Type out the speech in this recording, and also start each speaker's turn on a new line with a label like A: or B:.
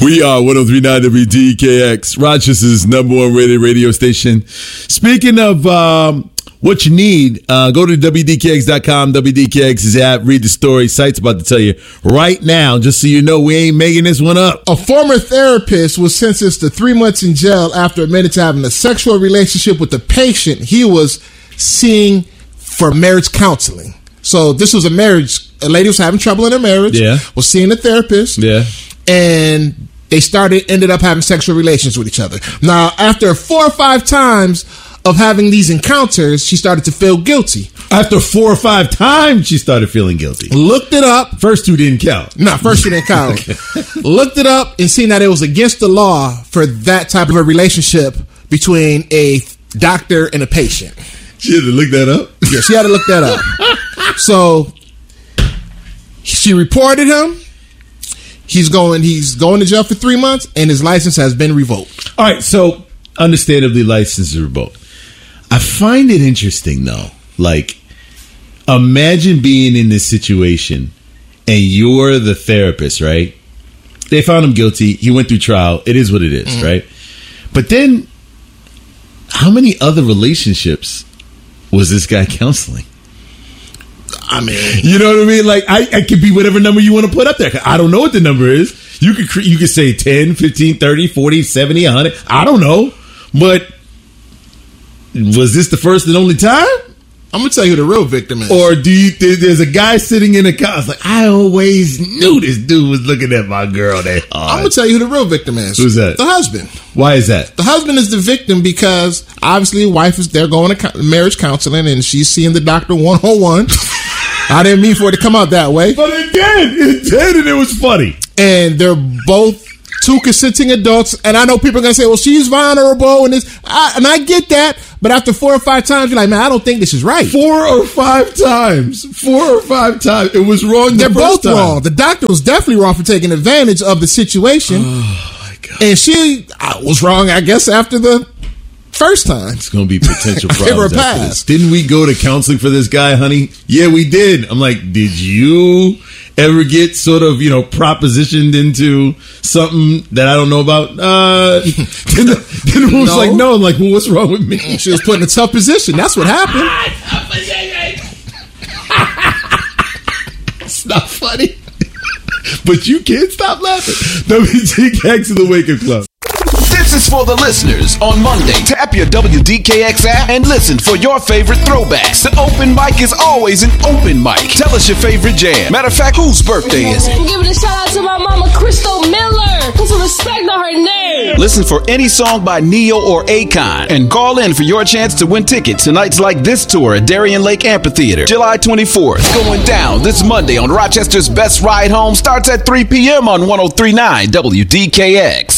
A: We are 103.9 WDKX, Rochester's #1 rated radio station. Speaking of what you need, go to WDKX.com. WDKX is the app. Read the story. Site's about to tell you right now, just so you know, we ain't making this one up.
B: A former therapist was sentenced to 3 months in jail after admitting to having a sexual relationship with the patient he was seeing for marriage counseling. So this was a lady was having trouble in her marriage, was seeing a therapist, and they ended up having sexual relations with each other. Now, after 4 or 5 times of having these encounters, she started to feel guilty.
A: After 4 or 5 times, she started feeling guilty.
B: Looked it up.
A: First 2 didn't count.
B: No, first 2 didn't count. Looked it up and seen that it was against the law for that type of a relationship between a doctor and a patient.
A: She had to look that up?
B: Yeah, she had to look that up. So she reported him. He's going to jail for 3 months, and his license has been revoked.
A: All right, so understandably, license is revoked. I find it interesting, though. Like, imagine being in this situation, and you're the therapist, right? They found him guilty. He went through trial. It is what it is, right? But then, how many other relationships was this guy counseling?
B: I mean,
A: you know what I mean? Like, I could be whatever number you want to put up there. I don't know what the number is. You could say 10, 15, 30, 40, 70, 100. I don't know. But was this the first and only time?
B: I'm going to tell you who the real victim is.
A: Or there's a guy sitting in a car. It's like, I always knew this dude was looking at my girl that hard.
B: I'm going to tell you who the real victim is.
A: Who's that?
B: The husband.
A: Why is that?
B: The husband is the victim because obviously they're going to marriage counseling and she's seeing the doctor one-on-one. I didn't mean for it to come out that way.
A: But it did, and it was funny.
B: And they're both 2 consenting adults, and I know people are going to say, well, she's vulnerable, and I get that, but after 4 or 5 times, you're like, man, I don't think this is right.
A: 4 or 5 times. 4 or 5 times. It was wrong.
B: They're both wrong. The doctor was definitely wrong for taking advantage of the situation.
A: Oh, my God.
B: And she was wrong, I guess, after the first time.
A: It's going to be potential problems.
B: Give her a
A: after
B: pass.
A: this. Didn't we go to counseling for this guy, honey? Yeah, we did. I'm like, did you ever get sort of, propositioned into something that I don't know about? Then the woman's like, no. I'm like, well, what's wrong with me?
B: She was put in a tough position. That's what happened.
A: It's not funny. But you can't stop laughing. WDKX in the Wake Up Club.
C: This is for the listeners. On Monday, tap your WDKX app and listen for your favorite throwbacks. The open mic is always an open mic. Tell us your favorite jam. Matter of fact, whose birthday is it?
D: I'm giving a shout out to my mama, Crystal Miller. Put some respect on her name.
C: Listen for any song by Neo or Akon and call in for your chance to win tickets to nights like this tour at Darien Lake Amphitheater, July 24th. Going down this Monday on Rochester's Best Ride Home starts at 3 p.m. on 103.9 WDKX.